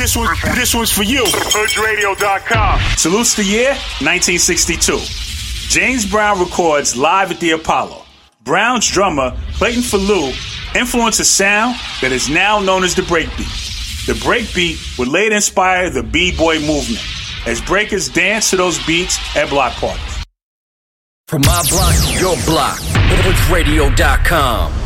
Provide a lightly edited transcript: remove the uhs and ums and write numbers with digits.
This one's for you. HoodRadio.com. Salutes the year 1962. James Brown records live at the Apollo. Brown's drummer, Clayton Falou, influenced a sound that is now known as the breakbeat. The breakbeat would later inspire the B-boy movement, as breakers dance to those beats at block parties. From my block to your block, HoodRadio.com.